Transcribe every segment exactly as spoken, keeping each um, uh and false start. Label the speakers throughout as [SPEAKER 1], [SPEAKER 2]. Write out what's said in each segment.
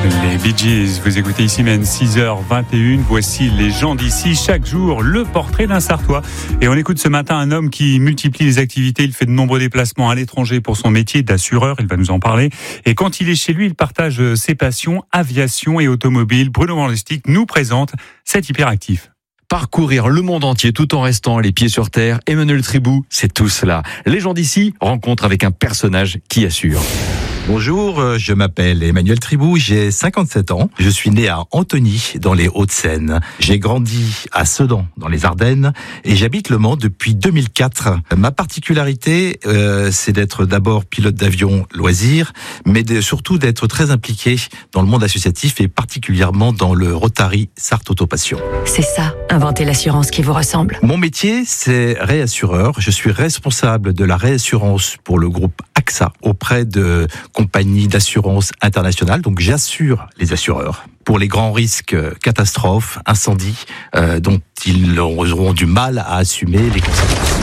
[SPEAKER 1] Les Bee Gees, vous écoutez ici même six heures vingt et une. Voici les gens d'ici. Chaque jour, le portrait d'un Sarthois. Et on écoute ce matin un homme qui multiplie les activités. Il fait de nombreux déplacements à l'étranger pour son métier d'assureur. Il va nous en parler. Et quand il est chez lui, il partage ses passions, aviation et automobile. Bruno Vandestick nous présente cet hyperactif.
[SPEAKER 2] Parcourir le monde entier tout en restant les pieds sur terre, Emmanuel Tribou, c'est tout cela. Les gens d'ici rencontrent avec un personnage qui assure.
[SPEAKER 3] Bonjour, je m'appelle Emmanuel Tribou, j'ai cinquante-sept ans. Je suis né à Antony, dans les Hauts-de-Seine. J'ai grandi à Sedan, dans les Ardennes, et j'habite Le Mans depuis deux mille quatre. Ma particularité, euh, c'est d'être d'abord pilote d'avion loisir, mais de, surtout d'être très impliqué dans le monde associatif et particulièrement dans le Rotary Sarthe Autopassion.
[SPEAKER 4] C'est ça, inventer l'assurance qui vous ressemble.
[SPEAKER 3] Mon métier, c'est réassureur. Je suis responsable de la réassurance pour le groupe A X A auprès de compagnie d'assurance internationale, donc j'assure les assureurs pour les grands risques, catastrophes, incendies, euh, dont ils auront du mal à assumer les conséquences.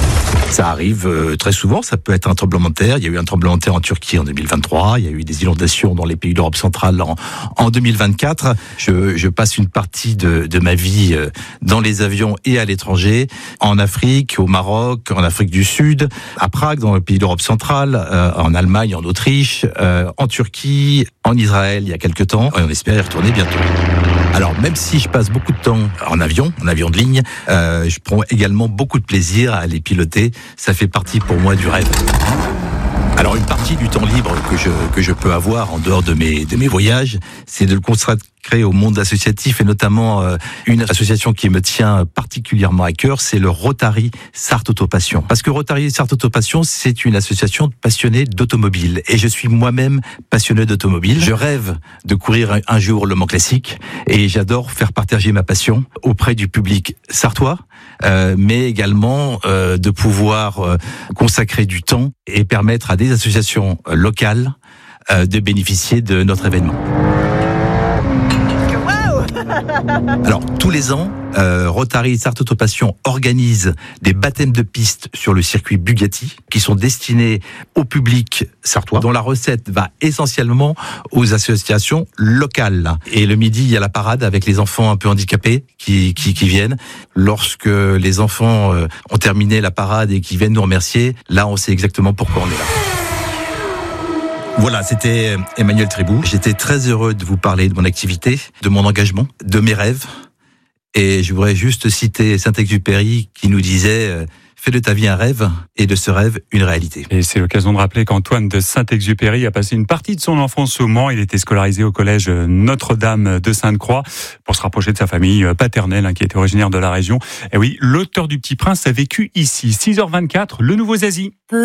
[SPEAKER 3] Ça arrive euh, très souvent, ça peut être un tremblement de terre. Il y a eu un tremblement de terre en Turquie en deux mille vingt-trois, il y a eu des inondations dans les pays d'Europe centrale en, en deux mille vingt-quatre. Je, je passe une partie de, de ma vie euh, dans les avions et à l'étranger, en Afrique, au Maroc, en Afrique du Sud, à Prague, dans le pays d'Europe centrale, euh, en Allemagne, en Autriche, euh, en Turquie, en Israël il y a quelques temps, et on espère y retourner bientôt. Alors, même si je passe beaucoup de temps en avion, en avion de ligne, euh, je prends également beaucoup de plaisir à les piloter. Ça fait partie pour moi du rêve. Alors, une partie du temps libre que je que je peux avoir en dehors de mes de mes voyages, c'est de le consacrer au monde associatif et notamment euh, une association qui me tient particulièrement à cœur, c'est le Rotary Sarthe Autopassion. Parce que Rotary Sarthe Autopassion, c'est une association de passionnés d'automobile et je suis moi-même passionné d'automobile. Je rêve de courir un, un jour le Mans Classique et j'adore faire partager ma passion auprès du public sarthois, euh, mais également euh, de pouvoir euh, consacrer du temps et permettre à des associations locales euh, de bénéficier de notre événement. Alors, tous les ans, euh, Rotary Sarthe Autopassion organise des baptêmes de piste sur le circuit Bugatti qui sont destinés au public sarthois, dont la recette va essentiellement aux associations locales. Et le midi, il y a la parade avec les enfants un peu handicapés qui, qui, qui viennent. Lorsque les enfants euh, ont terminé la parade et qui viennent nous remercier, là, on sait exactement pourquoi on est là. Voilà, c'était Emmanuel Tribou. J'étais très heureux de vous parler de mon activité, de mon engagement, de mes rêves. Et je voudrais juste citer Saint-Exupéry qui nous disait « Fais de ta vie un rêve et de ce rêve une réalité ».
[SPEAKER 1] Et c'est l'occasion de rappeler qu'Antoine de Saint-Exupéry a passé une partie de son enfance au Mans. Il était scolarisé au collège Notre-Dame de Sainte-Croix pour se rapprocher de sa famille paternelle hein, qui était originaire de la région. Et oui, l'auteur du Petit Prince a vécu ici. six heures vingt-quatre, le Nouveau Zazie.